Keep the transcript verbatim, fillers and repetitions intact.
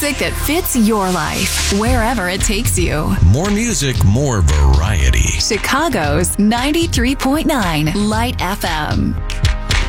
music that fits your life, wherever it takes you. More music, more variety. Chicago's ninety-three point nine Light F M.